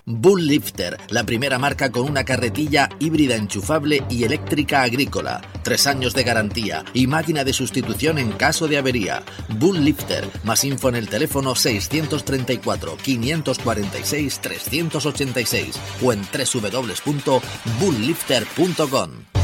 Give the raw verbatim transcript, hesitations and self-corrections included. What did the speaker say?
Bull Lifter, la primera marca con una carretilla híbrida enchufable y eléctrica agrícola. Tres años de garantía y máquina de sustitución en caso de avería. Bull Lifter. Más info en el teléfono seiscientos treinta y cuatro, quinientos cuarenta y seis, trescientos ochenta y seis o en doble u doble u doble u punto bull lifter punto com.